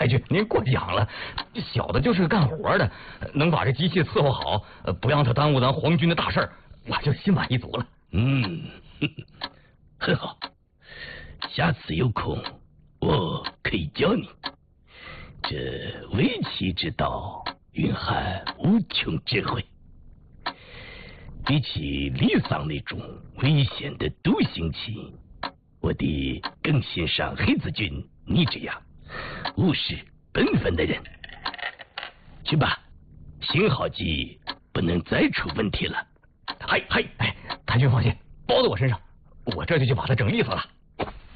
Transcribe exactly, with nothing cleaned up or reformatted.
太君，您过奖了。小的就是个干活的，能把这机器伺候好，不让他耽误咱皇军的大事儿，我就心满意足了。 嗯，很好。下次有空，我可以教你。这围棋之道蕴含无穷智慧，比起离桑那种危险的独行棋，我得更欣赏黑子君你这样务实本分的人。去吧，新号机不能再出问题了。 嗨嗨，哎，太君放心，包在我身上，我这就去把它整利索了。